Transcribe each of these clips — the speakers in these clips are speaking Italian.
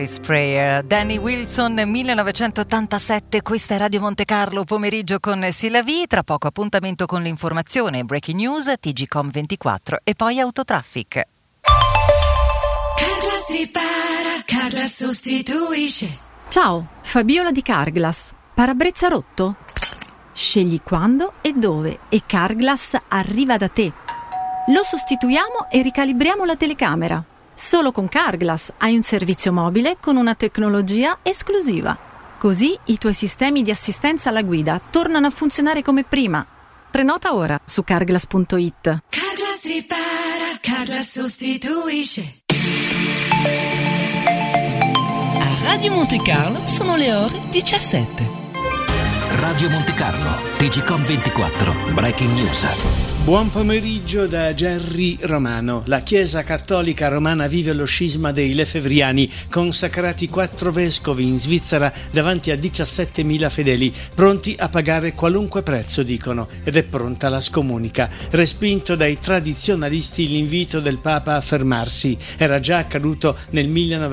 Sprayer, Danny Wilson, 1987. Questa è Radio Monte Carlo, pomeriggio con Silavi. Tra poco appuntamento con l'informazione, breaking news, TGcom24 e poi Autotraffic. Carglass ripara, Carglass sostituisce. Ciao, Fabiola di Carglass. Parabrezza rotto? Scegli quando e dove e Carglass arriva da te. Lo sostituiamo e ricalibriamo la telecamera. Solo con Carglass hai un servizio mobile con una tecnologia esclusiva. Così i tuoi sistemi di assistenza alla guida tornano a funzionare come prima. Prenota ora su carglass.it. Carglass ripara, Carglass sostituisce. A Radio Monte Carlo sono le ore 17. Radio Monte Carlo, TGcom24, breaking news. Buon pomeriggio da Gerry Romano. La Chiesa Cattolica Romana vive lo scisma dei Lefebvriani, consacrati 4 vescovi in Svizzera davanti a 17.000 fedeli, pronti a pagare qualunque prezzo, dicono, ed è pronta la scomunica. Respinto dai tradizionalisti l'invito del Papa a fermarsi, era già accaduto nel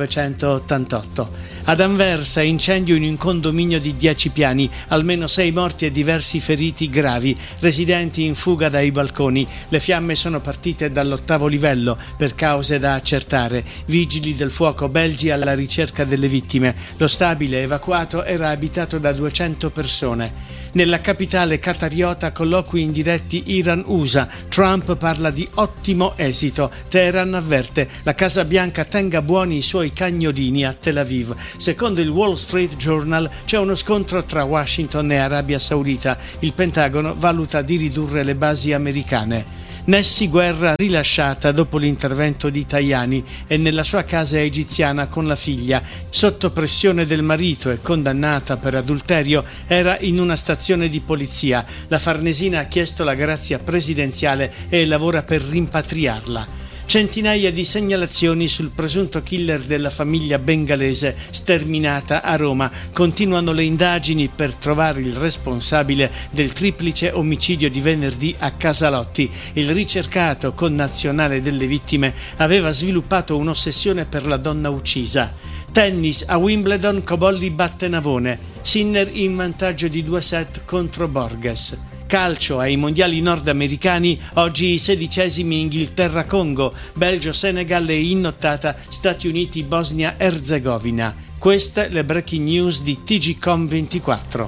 1988. Ad Anversa, incendio in un condominio di 10 piani, almeno 6 morti e diversi feriti gravi, residenti in fuga dai balconi. Le fiamme sono partite dall'8° livello per cause da accertare. Vigili del fuoco belgi alla ricerca delle vittime. Lo stabile evacuato era abitato da 200 persone. Nella capitale qatariota colloqui indiretti Iran-USA. Trump parla di ottimo esito. Teheran avverte: la Casa Bianca tenga buoni i suoi cagnolini a Tel Aviv. Secondo il Wall Street Journal c'è uno scontro tra Washington e Arabia Saudita. Il Pentagono valuta di ridurre le basi americane. Nessi Guerra rilasciata dopo l'intervento di Tajani e nella sua casa egiziana con la figlia. Sotto pressione del marito e condannata per adulterio, era in una stazione di polizia. La Farnesina ha chiesto la grazia presidenziale e lavora per rimpatriarla. Centinaia di segnalazioni sul presunto killer della famiglia bengalese sterminata a Roma. Continuano le indagini per trovare il responsabile del triplice omicidio di venerdì a Casalotti. Il ricercato connazionale delle vittime aveva sviluppato un'ossessione per la donna uccisa. Tennis a Wimbledon, Cobolli batte Navone. Sinner in vantaggio di 2 set contro Borges. Calcio ai mondiali nordamericani, oggi i 16esimi Inghilterra-Congo, Belgio-Senegal e in nottata Stati Uniti-Bosnia-Erzegovina. Queste le breaking news di TGcom24.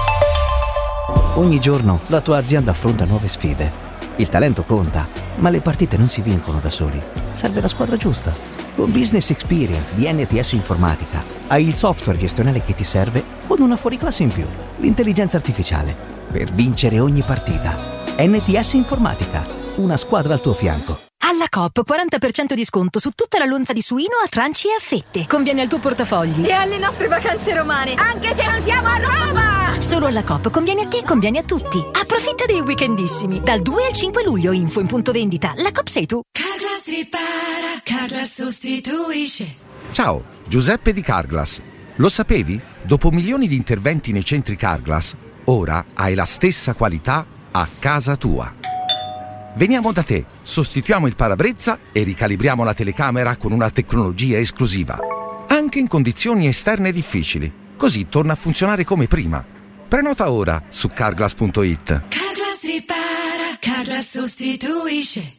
Ogni giorno la tua azienda affronta nuove sfide. Il talento conta, ma le partite non si vincono da soli. Serve la squadra giusta. Con Business Experience di NTS Informatica hai il software gestionale che ti serve con una fuoriclasse in più, l'intelligenza artificiale, per vincere ogni partita. NTS Informatica, una squadra al tuo fianco. Alla Coop 40% di sconto su tutta la lonza di suino a tranci e a fette. Conviene al tuo portafogli e alle nostre vacanze romane, anche se non siamo a Roma. Solo alla Coop conviene a te, conviene a tutti. Approfitta dei weekendissimi dal 2 al 5 luglio. Info in punto vendita. La Coop sei tu. Carglass ripara, Carglass sostituisce. Ciao, Giuseppe di Carglass. Lo sapevi? Dopo milioni di interventi nei centri Carglass, ora hai la stessa qualità a casa tua. Veniamo da te, sostituiamo il parabrezza e ricalibriamo la telecamera con una tecnologia esclusiva. Anche in condizioni esterne difficili. Così torna a funzionare come prima. Prenota ora su carglass.it. Carglass ripara, Carglass sostituisce.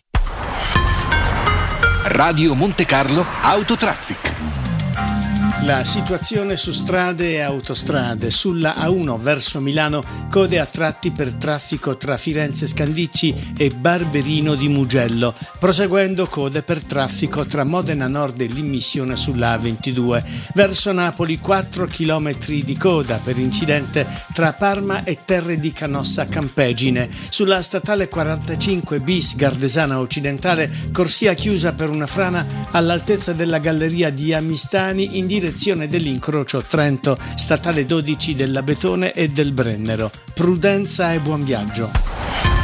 Radio Monte Carlo, Autotraffic. La situazione su strade e autostrade. Sulla A1 verso Milano, code a tratti per traffico tra Firenze Scandicci e Barberino di Mugello. Proseguendo, code per traffico tra Modena Nord e l'immissione sulla A22. Verso Napoli 4 chilometri di coda per incidente tra Parma e Terre di Canossa Campegine. Sulla statale 45 bis Gardesana Occidentale, corsia chiusa per una frana all'altezza della galleria di Amistani in direzione dell'incrocio Trento, statale 12 dell'Abetone e del Brennero. Prudenza e buon viaggio.